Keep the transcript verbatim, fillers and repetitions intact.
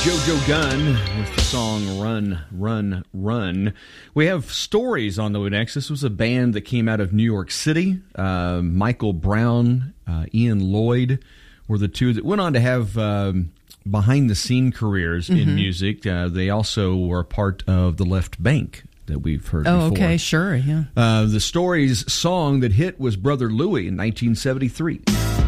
JoJo Gunn with the song Run, Run, Run. We have stories on the way next. This was a band that came out of New York City. Uh, Michael Brown, uh, Ian Lloyd were the two that went on to have um, behind-the-scene careers mm-hmm. in music. Uh, they also were part of the Left Bank that we've heard oh, before. Oh, okay, sure, yeah. Uh, the Stories' song that hit was Brother Louie in nineteen seventy-three.